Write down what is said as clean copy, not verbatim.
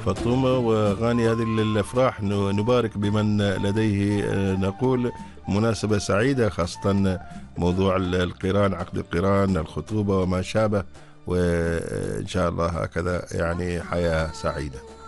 فطومة، وأغاني هذه الأفراح نبارك بمن لديه نقول مناسبة سعيدة، خاصة موضوع القران، عقد القران، الخطوبة وما شابه، وإن شاء الله هكذا يعني حياة سعيدة.